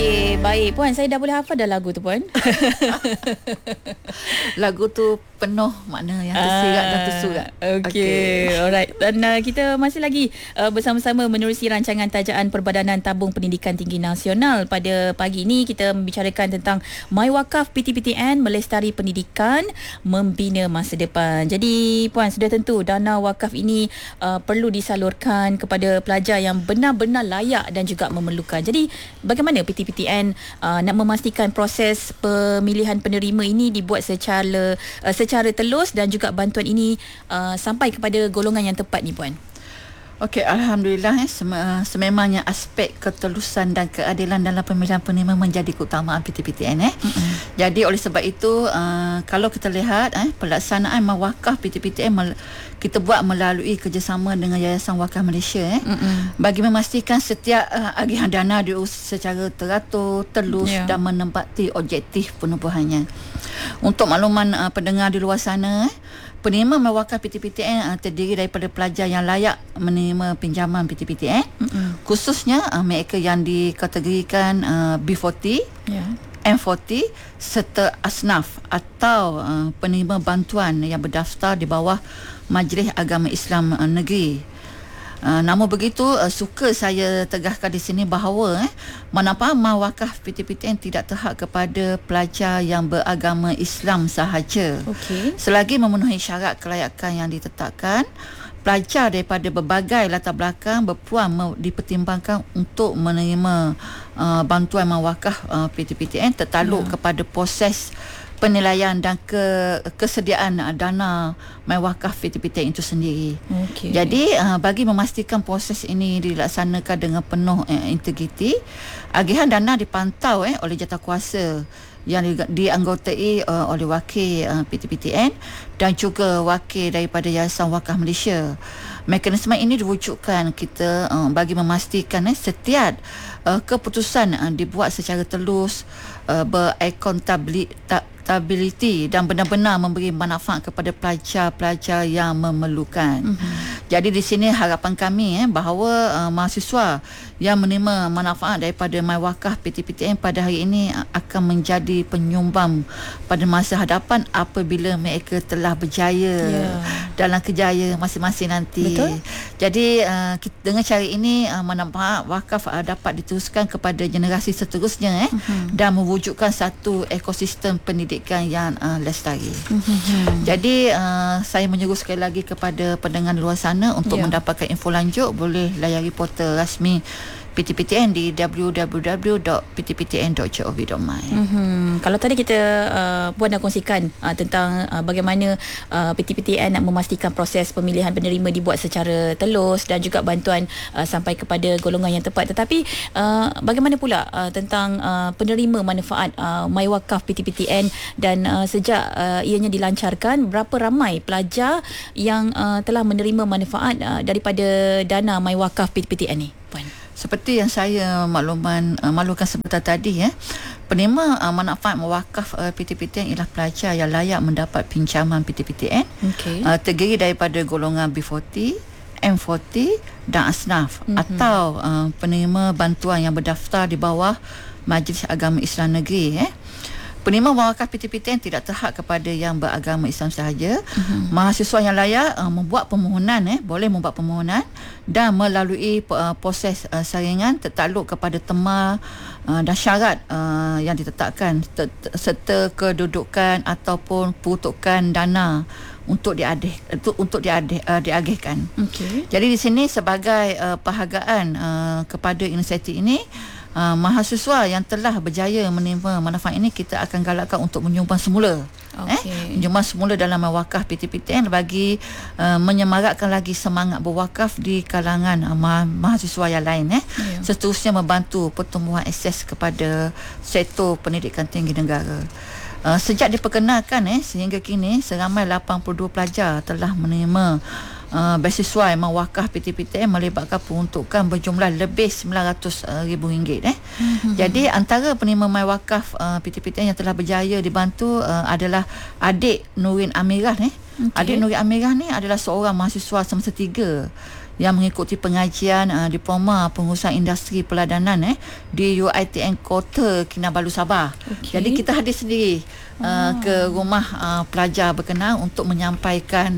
Okey, baik Puan, saya dah boleh hafal dah lagu tu Puan. Lagu tu penuh makna yang tersirat dan tersurat. Okey, alright. Dan kita masih lagi bersama-sama menerusi rancangan tajaan Perbadanan Tabung Pendidikan Tinggi Nasional. Pada pagi ini kita membicarakan tentang MyWakaf PTPTN, melestari pendidikan, membina masa depan. Jadi Puan, sudah tentu dana wakaf ini perlu disalurkan kepada pelajar yang benar-benar layak dan juga memerlukan. Jadi bagaimana PTPTN nak memastikan proses pemilihan penerima ini dibuat secara telus dan juga bantuan ini sampai kepada golongan yang tepat ni Puan? Okey, alhamdulillah sememangnya aspek ketelusan dan keadilan dalam pemilihan penerima menjadi keutamaan PTPTN. Jadi oleh sebab itu kalau kita lihat pelaksanaan MyWakaf PTPTN kita buat melalui kerjasama dengan Yayasan Wakaf Malaysia bagi memastikan setiap agihan dana diurus secara teratur, telus dan menempati objektif penubuhannya. Untuk makluman pendengar di luar sana, penerima MyWakaf PTPTN terdiri daripada pelajar yang layak menerima pinjaman PTPTN, khususnya mereka yang dikategorikan B40, M40 serta asnaf atau penerima bantuan yang berdaftar di bawah Majlis Agama Islam Negeri. Namun begitu, suka saya tegaskan di sini bahawa manfaat MyWakaf PTPTN tidak terhad kepada pelajar yang beragama Islam sahaja. Selagi memenuhi syarat kelayakan yang ditetapkan, pelajar daripada berbagai latar belakang berpeluang dipertimbangkan untuk menerima bantuan MyWakaf PTPTN tertakluk kepada proses penilaian dan kesediaan dana MyWakaf PTPTN itu sendiri. Jadi bagi memastikan proses ini dilaksanakan dengan penuh integriti, agihan dana dipantau oleh jawatankuasa yang dianggotai oleh wakil PTPTN dan juga wakil daripada Yayasan Wakaf Malaysia. Mekanisme ini diwujudkan kita bagi memastikan setiap keputusan dibuat secara telus, beraccountability dan benar-benar memberi manfaat kepada pelajar-pelajar yang memerlukan. Jadi di sini harapan kami bahawa mahasiswa yang menerima manfaat daripada MyWakaf PTPTN pada hari ini akan menjadi penyumbang pada masa hadapan apabila mereka telah berjaya dalam kerjaya masing-masing nanti. Jadi dengan cara ini manfaat wakaf dapat diteruskan kepada generasi seterusnya dan mewujudkan satu ekosistem pendidikan yang lestari. Jadi saya menyeru sekali lagi kepada pendengar di luar sana untuk mendapatkan info lanjut boleh layari portal rasmi PTPTN di www.ptptn.gov.my. Kalau tadi kita Puan dah kongsikan tentang bagaimana PTPTN nak memastikan proses pemilihan penerima dibuat secara telus dan juga bantuan sampai kepada golongan yang tepat. Tetapi bagaimana pula tentang penerima manfaat MyWakaf PTPTN dan sejak ianya dilancarkan, berapa ramai pelajar yang telah menerima manfaat daripada dana MyWakaf PTPTN ni Puan? Seperti yang saya maklumkan sebentar tadi, penerima manfaat MyWakaf PTPTN ialah pelajar yang layak mendapat pinjaman PTPTN, terdiri daripada golongan B40, M40 dan asnaf atau penerima bantuan yang berdaftar di bawah Majlis Agama Islam Negeri. Penerima MyWakaf PTPTN tidak terhad kepada yang beragama Islam sahaja. Mahasiswa yang layak membuat permohonan, boleh membuat permohonan dan melalui proses saringan tertakluk kepada tema dan syarat yang ditetapkan serta kedudukan ataupun peruntukan dana untuk diagihkan. Jadi di sini sebagai penghargaan kepada inisiatif ini, mahasiswa yang telah berjaya menerima manfaat ini kita akan galakkan untuk menyumbang semula. Menyumbang semula dalam MyWakaf PTPTN bagi menyemarakkan lagi semangat berwakaf di kalangan mahasiswa yang lain. Seterusnya membantu pertumbuhan akses kepada sektor pendidikan tinggi negara. Sejak diperkenalkan sehingga kini seramai 82 pelajar telah menerima beasiswa MyWakaf PTPTN melibatkan peruntukan berjumlah lebih RM900,000. Jadi antara penerima MyWakaf PTPTN yang telah berjaya dibantu adalah adik Nurin Amirah. Adik Nurin Amirah ni adalah seorang mahasiswa semester 3 yang mengikuti pengajian diploma pengurusan industri peladanan di UiTM Kota Kinabalu Sabah. Jadi kita hadir sendiri ke rumah pelajar berkenaan untuk menyampaikan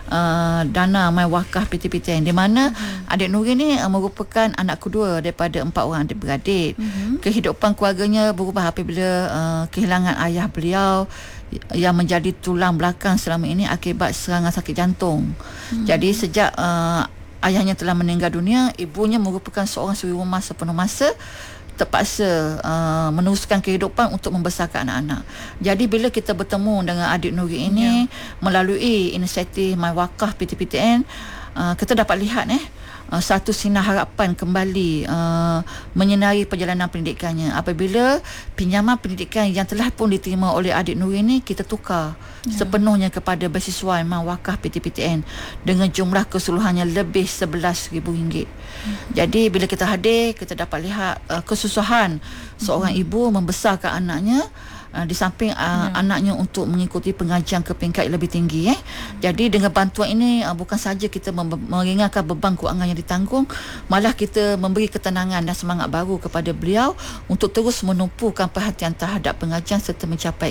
dana My Wakaf PTPTN, di mana adik Nuri ni merupakan anak kedua daripada 4 orang adik-beradik. Kehidupan keluarganya berubah apabila kehilangan ayah beliau yang menjadi tulang belakang selama ini akibat serangan sakit jantung. Jadi sejak ayahnya telah meninggal dunia, ibunya merupakan seorang suri rumah sepenuh masa, terpaksa meneruskan kehidupan untuk membesarkan anak-anak. Jadi bila kita bertemu dengan adik Nuri ini melalui inisiatif My Wakaf PTPTN, kita dapat lihat satu sinar harapan kembali menyinari perjalanan pendidikannya apabila pinjaman pendidikan yang telah pun diterima oleh adik Nuri ini kita tukar sepenuhnya kepada beasiswa My Wakaf PTPTN dengan jumlah keseluruhannya lebih RM11,000. Jadi bila kita hadir, kita dapat lihat kesusahan seorang ibu membesarkan anaknya, di samping anaknya untuk mengikuti pengajian ke peringkat lebih tinggi. Jadi dengan bantuan ini bukan saja kita meringankan beban kewangan yang ditanggung, malah kita memberi ketenangan dan semangat baru kepada beliau untuk terus menumpukan perhatian terhadap pengajian serta mencapai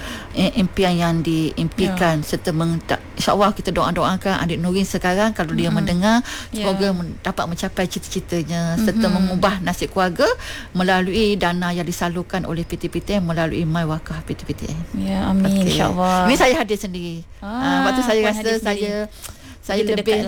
impian yang diimpikan. Serta insya-Allah kita doakan adik Nurin sekarang kalau dia mendengar, semoga dapat mencapai cita-citanya serta mengubah nasib keluarga melalui dana yang disalurkan oleh PTPTN melalui My Wakaf PTPTN. Ya, amin, insya-Allah. Ini saya hadir sendiri. Waktu saya rasa saya lebih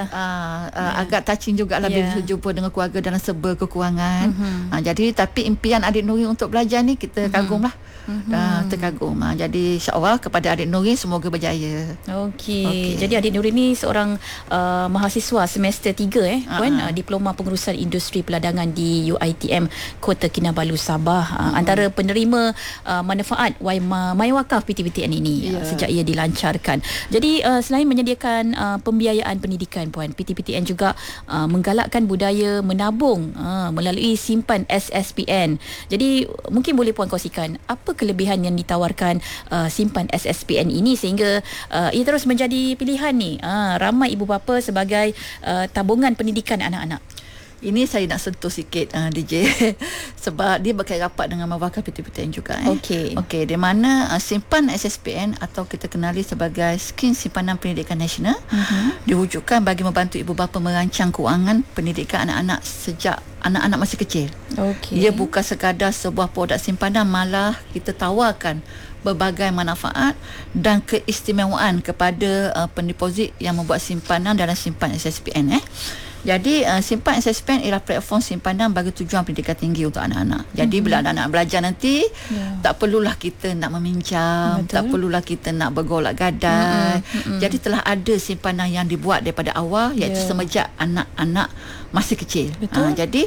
agak touching jugalah bila jumpa dengan keluarga dalam serba kekurangan. Jadi tapi impian adik Nuri untuk belajar ni kita kagumlah. Terkagum. Jadi insya-Allah kepada adik Nuri semoga berjaya. Okey. Jadi adik Nuri ni seorang mahasiswa semester 3 puan, diploma pengurusan industri peladangan di UiTM Kota Kinabalu Sabah. Antara penerima manfaat My Wakaf PTPTN ini sejak ia dilancarkan. Jadi selain menyediakan pembiayaan pendidikan puan, PTPTN juga menggalakkan budaya menabung melalui simpan SSPN. Jadi mungkin boleh puan kongsikan apa kelebihan yang ditawarkan simpan SSPN ini sehingga ia terus menjadi pilihan ni ramai ibu bapa sebagai tabungan pendidikan anak-anak. Ini saya nak sentuh sikit DJ sebab dia berkait rapat dengan My Wakaf PTPTN juga. Okey, di mana simpan SSPN atau kita kenali sebagai Skim Simpanan Pendidikan Nasional diwujudkan bagi membantu ibu bapa merancang kewangan pendidikan anak-anak sejak anak-anak masih kecil. Ia bukan sekadar sebuah produk simpanan, malah kita tawarkan berbagai manfaat dan keistimewaan kepada pendeposit yang membuat simpanan dalam simpan SSPN. Jadi simpan SSPN ialah platform simpanan bagi tujuan pendidikan tinggi untuk anak-anak. Jadi bila anak-anak belajar nanti tak perlulah kita nak meminjam, tak perlulah kita nak bergolak gadai. Jadi telah ada simpanan yang dibuat daripada awal, iaitu semenjak anak-anak masih kecil. Jadi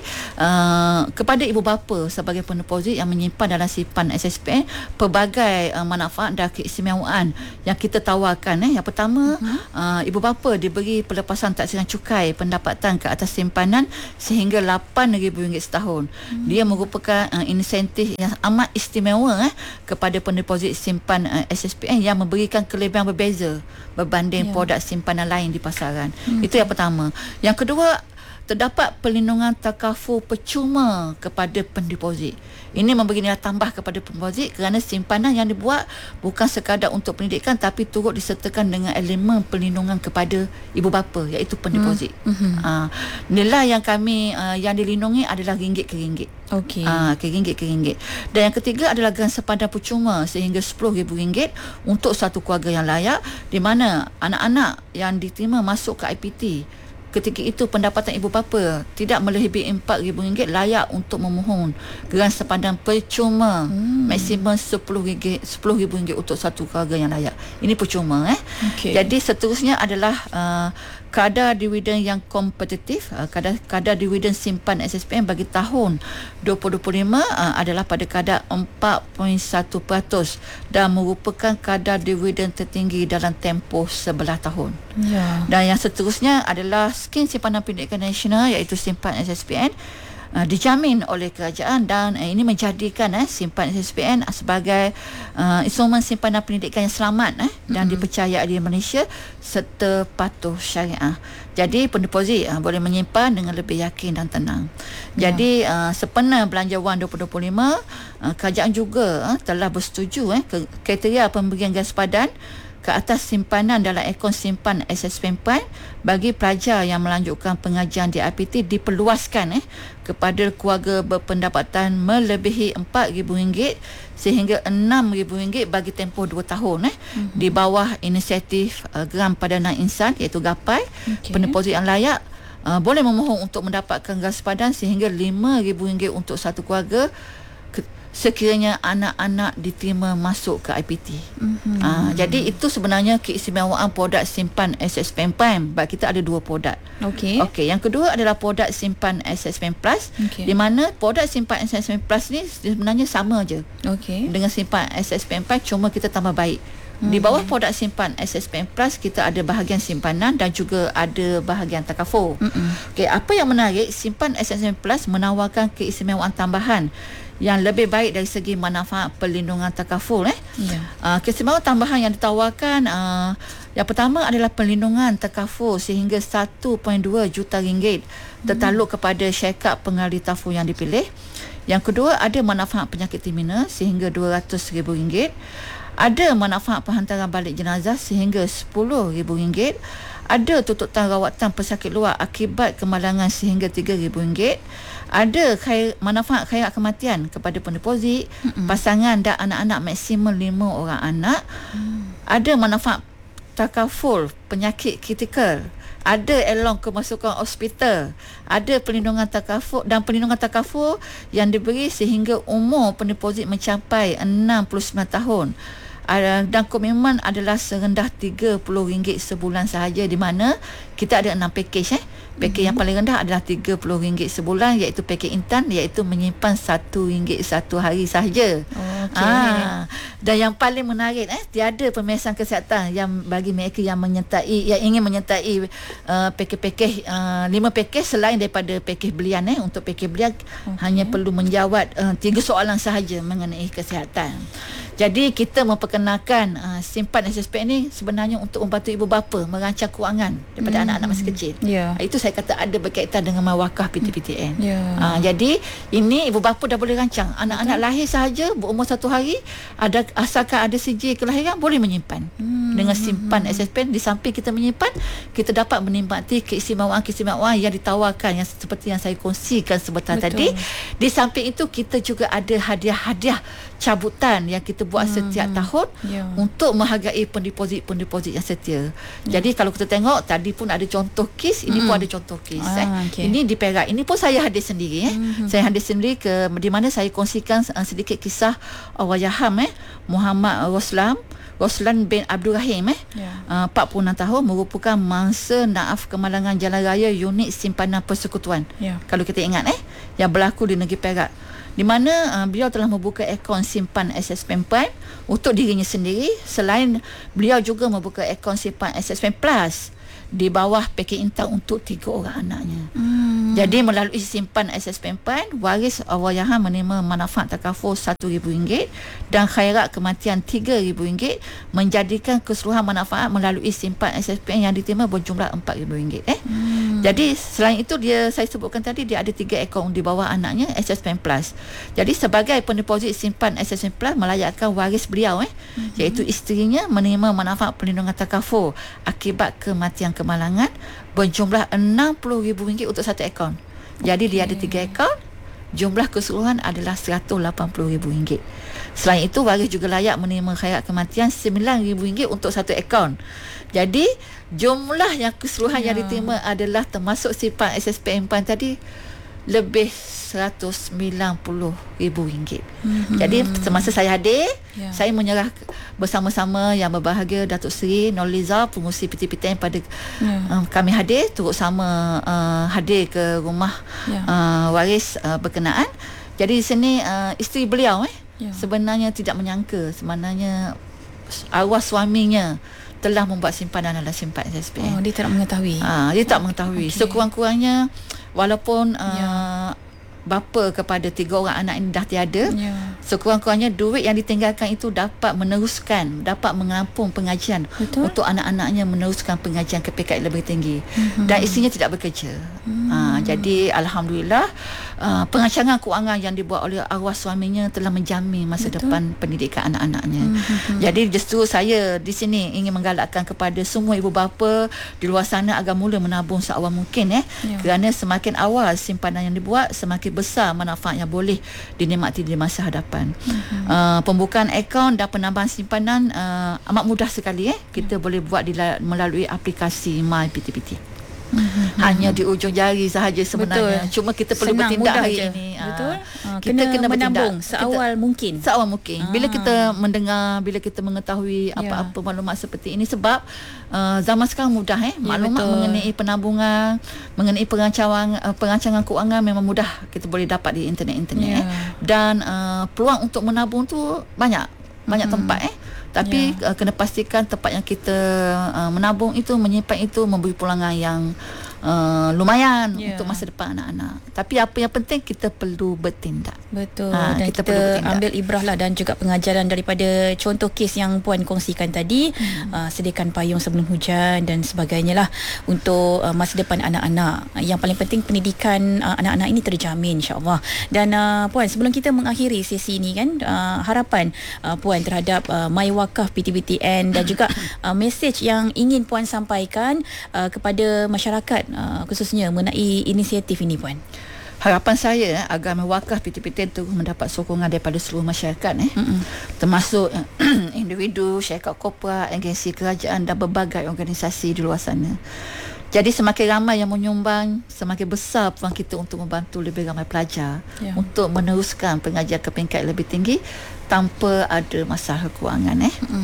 kepada ibu bapa sebagai pendeposit yang menyimpan dalam simpan SSPN, pelbagai manfaat dan keistimewaan yang kita tawarkan. Yang pertama, ibu bapa diberi pelepasan taksiran cukai pendapatan ke atas simpanan sehingga RM8,000 setahun. Dia merupakan insentif yang amat istimewa kepada pendeposit simpan SSPN yang memberikan kelebihan berbeza berbanding produk simpanan lain di pasaran. Itu yang pertama. Yang kedua, terdapat perlindungan takaful percuma kepada pendeposit. Ini memberi nilai tambah kepada pendeposit kerana simpanan yang dibuat bukan sekadar untuk pendidikan tapi turut disertakan dengan elemen perlindungan kepada ibu bapa, iaitu pendeposit. Nilai yang kami yang dilindungi adalah ringgit ke ringgit. Ringgit ke ringgit. Dan yang ketiga adalah geran sepadan percuma sehingga RM10,000 untuk satu keluarga yang layak, di mana anak-anak yang diterima masuk ke IPT ketika itu pendapatan ibu bapa tidak melebihi RM4,000 layak untuk memohon geran sepadan percuma maksimum RM10,000 untuk satu keluarga yang layak. Ini percuma. Jadi seterusnya adalah kadar dividen yang kompetitif. Kadar dividen simpan SSPN bagi tahun 2025 adalah pada kadar 4.1% dan merupakan kadar dividen tertinggi dalam tempoh 11 tahun. Dan yang seterusnya adalah Skim Simpanan Pendidikan Nasional, iaitu simpan SSPN. dijamin oleh kerajaan dan ini menjadikan simpan SSPN sebagai instrumen simpanan pendidikan yang selamat dan dipercayai di Malaysia serta patuh syariah. Jadi pendeposit boleh menyimpan dengan lebih yakin dan tenang. Jadi sempena Belanja Wang 2025, kerajaan juga telah bersetuju kriteria pemberian garis padan ke atas simpanan dalam akaun simpan SSPN bagi pelajar yang melanjutkan pengajian di IPT diperluaskan kepada keluarga berpendapatan melebihi RM4,000 sehingga RM6,000 bagi tempoh 2 tahun di bawah inisiatif Geram Padanan Insan iaitu GAPAI. Pendeposit yang layak boleh memohon untuk mendapatkan garis padan sehingga RM5,000 untuk satu keluarga sekiranya anak-anak diterima masuk ke IPT. Jadi itu sebenarnya keistimewaan produk simpan SSPN Prime. Sebab kita ada 2 produk. Okey, yang kedua adalah produk simpan SSPN Plus, di mana produk simpan SSPN Plus ni sebenarnya sama je dengan simpan SSPN Prime, cuma kita tambah baik. Di bawah produk simpan SSPN Plus kita ada bahagian simpanan dan juga ada bahagian takaful. Okey, apa yang menarik, simpan SSPN Plus menawarkan keistimewaan tambahan yang lebih baik dari segi manfaat perlindungan takaful. Keistimewaan tambahan yang ditawarkan, yang pertama adalah perlindungan takaful sehingga RM1.2 juta tertakluk kepada syarikat pengalih takaful yang dipilih. Yang kedua, ada manfaat penyakit terminal sehingga RM200,000. Ada manfaat penghantaran balik jenazah sehingga RM10,000. Ada tututan rawatan pesakit luar akibat kemalangan sehingga RM3,000. Ada manfaat khairat kematian kepada pendeposit, pasangan dan anak-anak maksimum 5 orang anak. Ada manfaat takaful penyakit kritikal. Ada elong kemasukan hospital. Ada perlindungan takaful dan perlindungan takaful yang diberi sehingga umur pendeposit mencapai 69 tahun. Dan komitmen adalah serendah RM30 sebulan sahaja, di mana kita ada 6 pakej. Pakej yang paling rendah adalah RM30 sebulan, iaitu pakej intan, iaitu menyimpan RM1 satu hari sahaja. Dan yang paling menarik, tiada pemeriksaan kesihatan yang bagi mereka yang ingin menyertai pakej-pakej 5 pakej selain daripada pakej belian. Untuk pakej belian hanya perlu menjawab 3 soalan sahaja mengenai kesihatan. Jadi kita memperkenalkan simpan SSPN ni sebenarnya untuk membantu ibu bapa merancang kewangan daripada anak-anak masih kecil. Itu saya kata ada berkaitan dengan wakaf PTPTN. Jadi ini ibu bapa dah boleh rancang. Anak-anak lahir sahaja berumur 1 hari, asalkan ada sijil kelahiran, boleh menyimpan. Dengan simpan SSPN, di samping kita menyimpan, kita dapat menikmati keistimewaan yang ditawarkan yang seperti yang saya kongsikan sebentar tadi. Di samping itu kita juga ada hadiah-hadiah cabutan yang kita buat setiap tahun untuk menghargai pendeposit yang setia. Jadi kalau kita tengok tadi pun ada contoh kes, ini pun ada contoh kes. Ini di Perak. Ini pun saya hadir sendiri. Saya hadir sendiri di mana saya kongsikan sedikit kisah Allahyarham Muhammad Roslan bin Abdul Rahim 46 tahun, merupakan mangsa naaf kemalangan jalan raya unit simpanan persekutuan. Kalau kita ingat yang berlaku di negeri Perak, di mana beliau telah membuka akaun simpan SSPN Prime untuk dirinya sendiri. Selain beliau juga membuka akaun simpan SSPN Plus di bawah pakej intan untuk 3 orang anaknya. Jadi melalui simpan SSPN Prime, waris Allahyarham menerima manfaat takaful RM1,000 dan khairat kematian RM3,000, menjadikan keseluruhan manfaat melalui simpan SSPN yang diterima berjumlah RM4,000. Jadi selain itu, saya sebutkan tadi dia ada 3 akaun di bawah anaknya SSPN Plus. Jadi sebagai pendeposit simpan SSPN Plus melayakkan waris beliau iaitu isterinya menerima manfaat perlindungan takaful akibat kematian kemalangan berjumlah RM60,000 untuk satu akaun. Jadi dia ada 3 akaun, jumlah keseluruhan adalah RM180,000. Selain itu, waris juga layak menerima khairat kematian RM9,000 untuk satu akaun. Jadi jumlah yang keseluruhan yang diterima adalah termasuk simpan SSPN Prime tadi lebih RM190,000. Jadi semasa saya hadir, saya menyerah bersama-sama yang berbahagia Datuk Seri Nurliza, pengurusi PTPTN pada kami hadir, turut sama hadir ke rumah waris berkenaan. Jadi di sini isteri beliau sebenarnya tidak menyangka sebenarnya arwah suaminya telah membuat simpanan dalam simpan SSPN. Dia tak mengetahui. Dia tak mengetahui. Sekurang-kurangnya walaupun bapa kepada 3 orang anak ini dah tiada, sekurang-kurangnya duit yang ditinggalkan itu dapat meneruskan, dapat mengampung pengajian untuk anak-anaknya meneruskan pengajian ke peringkat lebih tinggi. Dan isinya tidak bekerja. Jadi alhamdulillah perancangan kewangan yang dibuat oleh arwah suaminya telah menjamin masa depan pendidikan anak-anaknya. Jadi justru saya di sini ingin menggalakkan kepada semua ibu bapa di luar sana agar mula menabung seawal mungkin kerana semakin awal simpanan yang dibuat, semakin besar manfaat yang boleh dinikmati di masa hadapan. Pembukaan akaun dan penambahan simpanan amat mudah sekali. Kita boleh buat melalui aplikasi My PTPT. Hanya di ujung jari sahaja sebenarnya. Cuma kita perlu bertindak hari ini. Kita kena menabung seawal mungkin. Seawal mungkin. Bila kita mendengar, bila kita mengetahui apa-apa maklumat seperti ini, sebab zaman sekarang mudah maklumat mengenai penabungan, mengenai perancangan kewangan memang mudah kita boleh dapat di internet. Dan peluang untuk menabung tu banyak tempat tapi kena pastikan tempat yang kita menabung itu, menyimpan itu memberi pulangan yang lumayan untuk masa depan anak-anak. Tapi apa yang penting, kita perlu bertindak. Betul. Dan kita ambil ibrah lah dan juga pengajaran daripada contoh kes yang Puan kongsikan tadi. Sediakan payung sebelum hujan dan sebagainya lah untuk masa depan anak-anak. Yang paling penting pendidikan anak-anak ini terjamin, insyaAllah. Dan Puan, sebelum kita mengakhiri sesi ini kan, harapan Puan terhadap My Wakaf PTPTN dan juga mesej yang ingin Puan sampaikan kepada masyarakat khususnya mengenai inisiatif ini, Puan. Harapan saya agar mewakaf PTPTN itu mendapat sokongan daripada seluruh masyarakat termasuk individu, syarikat korporat, agensi kerajaan dan berbagai organisasi di luar sana. Jadi semakin ramai yang menyumbang, semakin besar peluang kita untuk membantu lebih ramai pelajar untuk meneruskan pengajian ke peringkat lebih tinggi tanpa ada masalah kewangan.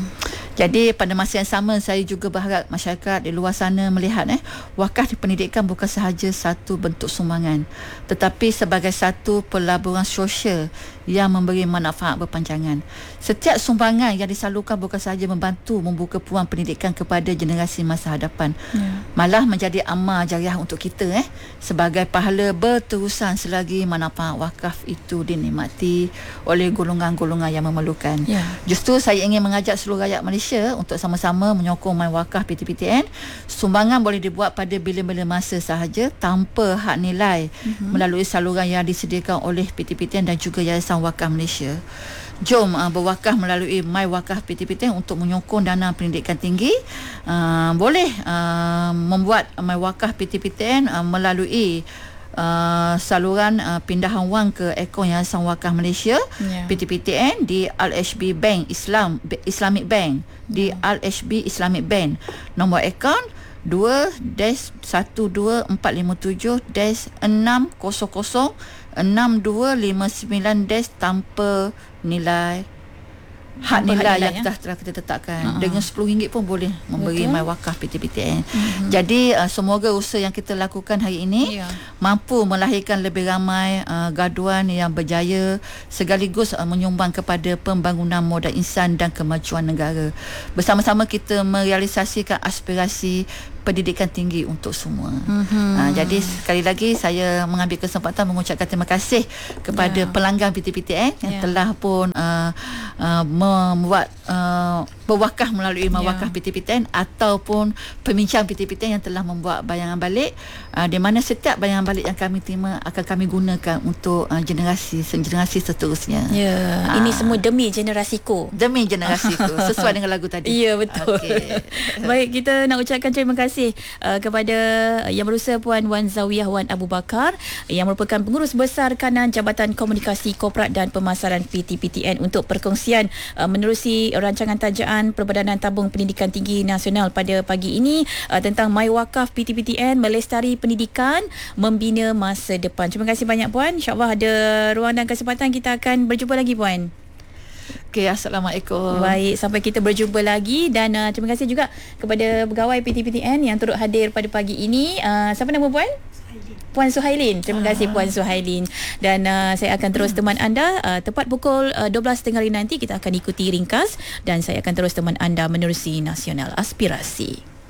Jadi pada masa yang sama, saya juga berharap masyarakat di luar sana melihat wakaf di pendidikan bukan sahaja satu bentuk sumbangan, tetapi sebagai satu pelaburan sosial yang memberi manfaat berpanjangan. Setiap sumbangan yang disalurkan bukan sahaja membantu membuka peluang pendidikan kepada generasi masa hadapan, malah menjadi amal jariah untuk kita sebagai pahala berterusan selagi manfaat wakaf itu dinikmati oleh golongan-golongan yang memerlukan. Justru saya ingin mengajak seluruh rakyat Malaysia untuk sama-sama menyokong My Wakaf PTPTN. Sumbangan boleh dibuat pada bila-bila masa sahaja tanpa had nilai melalui saluran yang disediakan oleh PTPTN dan juga Yayasan Wakaf Malaysia. Jom berwakaf melalui My Wakaf PTPTN untuk menyokong dana pendidikan tinggi. Boleh membuat My Wakaf PTPTN melalui saluran pindahan wang ke akaun Yayasan Wakaf Malaysia PTPTN di Al-HB Bank Islamic Bank di Al-HB Islamic Bank. Nombor akaun 2-12457-600-6259- tanpa nilai had nilai yang telah kita tetapkan. Dengan RM10 pun boleh memberi My Wakaf PTPTN. Jadi semoga usaha yang kita lakukan hari ini mampu melahirkan lebih ramai gaduan yang berjaya sekaligus menyumbang kepada pembangunan modal insan dan kemajuan negara. Bersama-sama kita merealisasikan aspirasi pendidikan tinggi untuk semua. Jadi sekali lagi saya mengambil kesempatan mengucapkan terima kasih kepada pelanggan PTPTN yang telah pun membuat berwakaf melalui Mawakaf PTPTN ataupun pembincang PTPTN yang telah membuat bayangan balik, di mana setiap bayangan balik yang kami terima akan kami gunakan untuk generasi seterusnya. Ini semua demi generasiku. Demi generasiku, sesuai dengan lagu tadi. Ya, betul. Baik, kita nak ucapkan terima kasih kepada Yang Berusaha Puan Wan Zawiyah Wan Abu Bakar yang merupakan pengurus besar kanan Jabatan Komunikasi Korporat dan Pemasaran PTPTN untuk perkongsian menerusi rancangan tajaan Perbadanan Tabung Pendidikan Tinggi Nasional pada pagi ini tentang My Wakaf PTPTN, melestari pendidikan, membina masa depan. Terima kasih banyak Puan. InsyaAllah ada ruang dan kesempatan kita akan berjumpa lagi Puan. Okey, Assalamualaikum. Baik, sampai kita berjumpa lagi dan terima kasih juga kepada pegawai PTPTN yang turut hadir pada pagi ini. Siapa nama Puan? Puan Suhailin. Terima kasih Puan Suhailin. Dan saya akan terus teman anda tepat pukul 12.30 nanti kita akan ikuti ringkas dan saya akan terus teman anda menerusi Nasional Aspirasi.